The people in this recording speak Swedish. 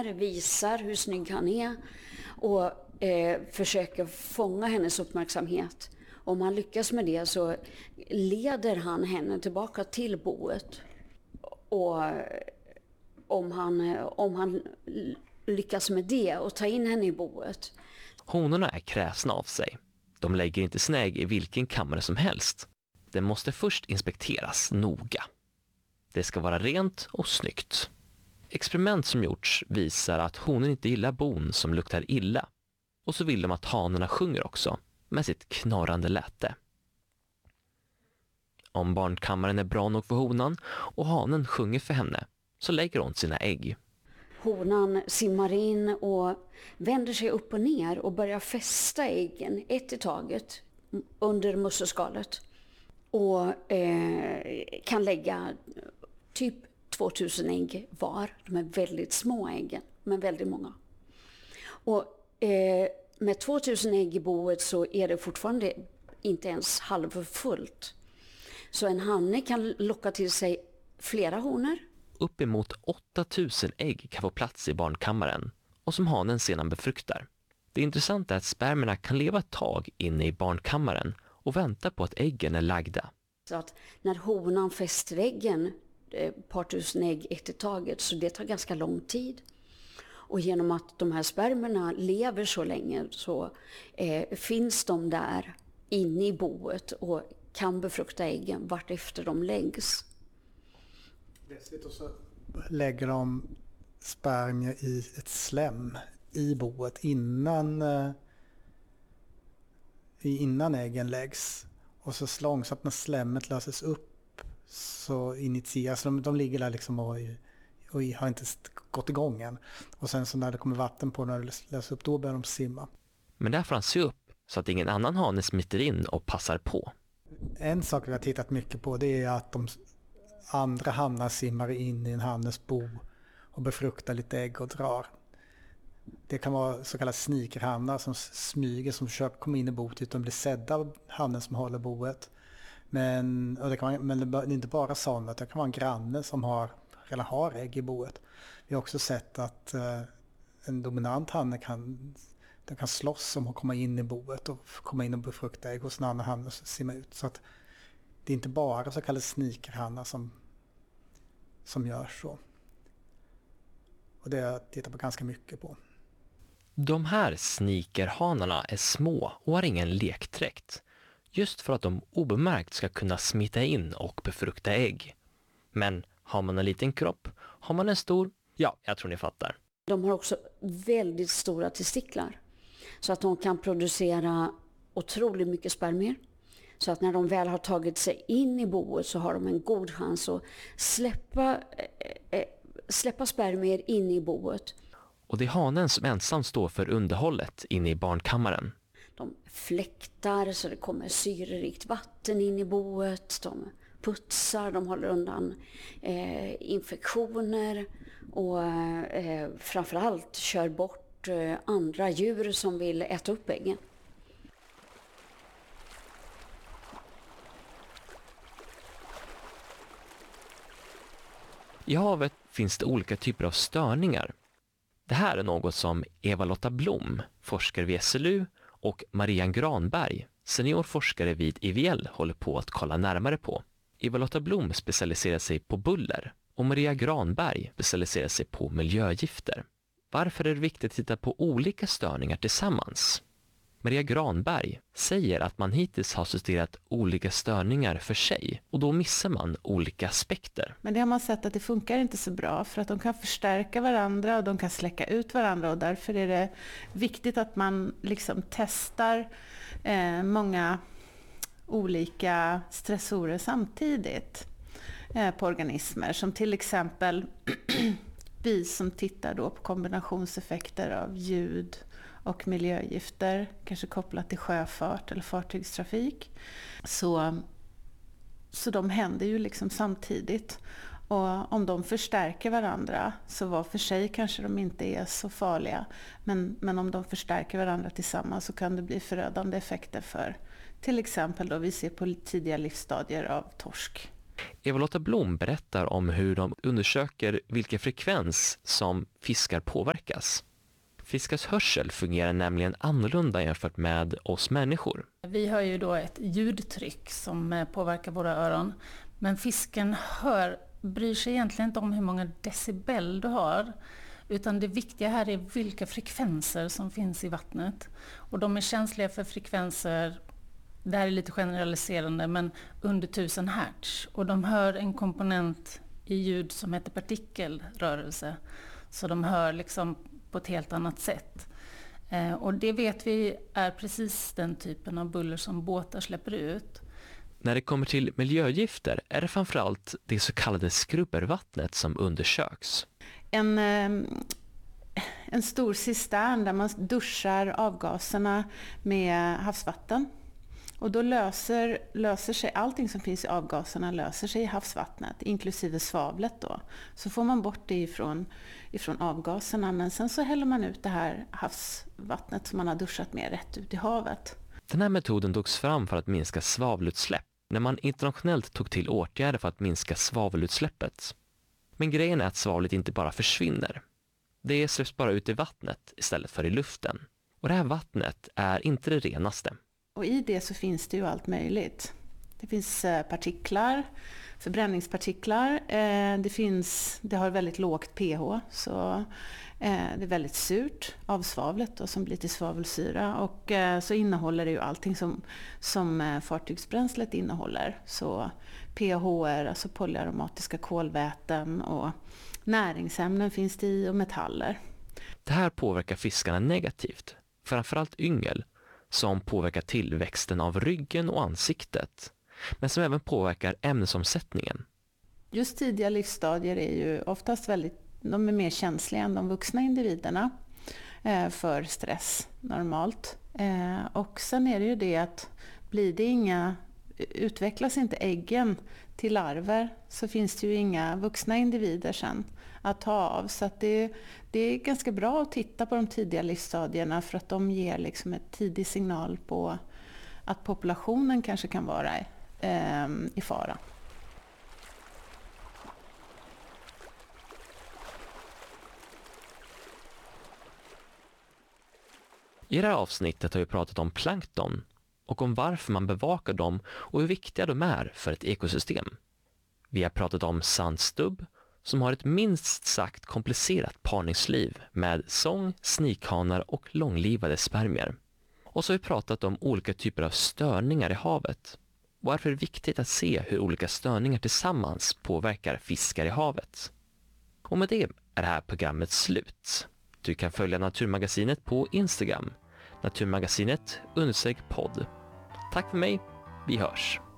ner, visar hur snygg han är och försöker fånga hennes uppmärksamhet. Om han lyckas med det så leder han henne tillbaka till boet. Och om han lyckas med det och ta in henne i boet. Honorna är kräsna av sig. De lägger inte sina ägg i vilken kammare som helst. Det måste först inspekteras noga. Det ska vara rent och snyggt. Experiment som gjorts visar att honorna inte gillar bon som luktar illa. Och så vill de att hanorna sjunger också, med sitt knorrande läte. Om barnkammaren är bra nog för honan och hanen sjunger för henne, så lägger hon sina ägg. Honan simmar in och vänder sig upp och ner och börjar fästa äggen ett i taget under musselskalet. Och kan lägga typ 2000 ägg var. De är väldigt små äggen, men väldigt många. Och med 2000 ägg i boet så är det fortfarande inte ens halvfullt. Så en hanne kan locka till sig flera honor. Uppemot 8000 ägg kan få plats i barnkammaren och som hanen sedan befruktar. Det intressanta är att spermierna kan leva ett tag inne i barnkammaren och vänta på att äggen är lagda. Så att när honan fäster äggen, ett par tusen ägg ett i taget, så det tar ganska lång tid. Och genom att de här spermierna lever så länge så finns de där inne i boet och kan befrukta äggen vart efter de läggs. Dessutom så lägger de spermier i ett slem i boet innan äggen läggs. Och så långsamt när slemmet löses upp så initieras de ligger där liksom och har inte gått igång än. Och sen så när det kommer vatten på när det löses upp, då börjar de simma. Men där får han se upp så att ingen annan hane smiter in och passar på. En sak vi har tittat mycket på, det är att de andra hanar simmar in i en hannes bo och befruktar lite ägg och drar. Det kan vara så kallade snikerhannar som smyger, som försöker komma in i boet utan blir sedda av hannen som håller boet. Men det är inte bara sådana, det kan vara en granne som redan har ägg i boet. Vi har också sett att en dominant hanne kan slåss om att komma in i boet och komma in och befrukta ägg hos en annan hanne och simma ut. Så att det är inte bara så kallade snikerhannar som gör så. Och det har jag tittat på ganska mycket på. De här snikerhanarna är små och har ingen lekdräkt. Just för att de obemärkt ska kunna smita in och befrukta ägg. Men har man en liten kropp, har man en stor, ja, jag tror ni fattar. De har också väldigt stora testiklar. Så att de kan producera otroligt mycket spermier. Så att när de väl har tagit sig in i boet så har de en god chans att släppa spermier in i boet. Och det är hanen som ensam står för underhållet inne i barnkammaren. De fläktar så det kommer syrerikt vatten in i boet. De putsar, de håller undan infektioner och framförallt kör bort andra djur som vill äta upp äggen. I havet finns det olika typer av störningar. Det här är något som Eva-Lotta Blom, forskare vid SLU, och Marianne Granberg, seniorforskare vid IVL, håller på att kolla närmare på. Eva-Lotta Blom specialiserar sig på buller och Maria Granberg specialiserar sig på miljögifter. Varför är det viktigt att titta på olika störningar tillsammans? Maria Granberg säger att man hittills har studerat olika störningar för sig och då missar man olika aspekter. Men det har man sett att det funkar inte så bra för att de kan förstärka varandra och de kan släcka ut varandra och därför är det viktigt att man liksom testar många olika stressorer samtidigt på organismer som till exempel vi som tittar då på kombinationseffekter av ljud och miljögifter, kanske kopplat till sjöfart eller fartygstrafik. Så de händer ju liksom samtidigt. Och om de förstärker varandra så var för sig kanske de inte är så farliga. Men om de förstärker varandra tillsammans så kan det bli förödande effekter för till exempel då vi ser på tidiga livsstadier av torsk. Eva-Lotta Blom berättar om hur de undersöker vilken frekvens som fiskar påverkas. Fiskars hörsel fungerar nämligen annorlunda jämfört med oss människor. Vi har ju då ett ljudtryck som påverkar våra öron. Men fisken bryr sig egentligen inte om hur många decibel du har. Utan det viktiga här är vilka frekvenser som finns i vattnet. Och de är känsliga för frekvenser, det här är lite generaliserande, men under 1000 hertz. Och de hör en komponent i ljud som heter partikelrörelse. Så de hör liksom på ett helt annat sätt. Och det vet vi är precis den typen av buller som båtar släpper ut. När det kommer till miljögifter är det framförallt det så kallade skrubbervattnet som undersöks. En stor cistern där man duschar avgaserna med havsvatten. Och då löser sig allting som finns i avgaserna löser sig i havsvattnet, inklusive svavlet då. Så får man bort det ifrån avgaserna, men sen så häller man ut det här havsvattnet som man har duschat med rätt ut i havet. Den här metoden togs fram för att minska svavelutsläpp när man internationellt tog till åtgärder för att minska svavelutsläppet. Men grejen är att svavlet inte bara försvinner. Det släpps bara ut i vattnet istället för i luften. Och det här vattnet är inte det renaste. Och i det så finns det ju allt möjligt. Det finns partiklar, förbränningspartiklar. Det har väldigt lågt pH, så det är väldigt surt av svavlet då, som blir till svavelsyra. Och så innehåller det ju allting som fartygsbränslet innehåller. Så pH, alltså polyaromatiska kolväten, och näringsämnen finns det i, och metaller. Det här påverkar fiskarna negativt, framförallt yngel, som påverkar tillväxten av ryggen och ansiktet, men som även påverkar ämnesomsättningen. Just tidiga livsstadier är ju oftast de är mer känsliga än de vuxna individerna för stress normalt. Och sen är det ju det att utvecklas inte äggen till larver, så finns det ju inga vuxna individer sen att ta av. Så att det är ganska bra att titta på de tidiga livsstadierna, för att de ger liksom ett tidig signal på att populationen kanske kan vara i fara. I det här avsnittet har vi pratat om plankton och om varför man bevakar dem och hur viktiga de är för ett ekosystem. Vi har pratat om sandstubb som har ett minst sagt komplicerat parningsliv med sång, snikhanar och långlivade spermier. Och så har vi pratat om olika typer av störningar i havet. Varför är det viktigt att se hur olika störningar tillsammans påverkar fiskar i havet. Och med det är det här programmet slut. Du kan följa Naturmagasinet på Instagram. Naturmagasinet _podd. Tack för mig, vi hörs.